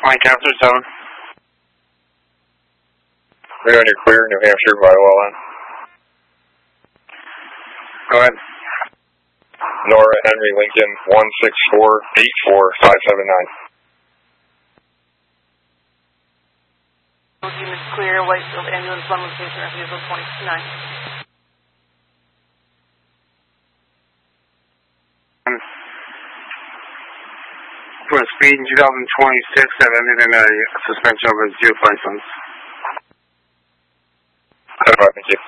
Mike after zone. Right on your clear, New Hampshire, by well line. Go ahead. Nora Henry Lincoln 16484-579. Units clear, Whitefield ambulance, one location, vehicle 29. For speed in 2026, I've ended in a suspension of his youth license. Thank you.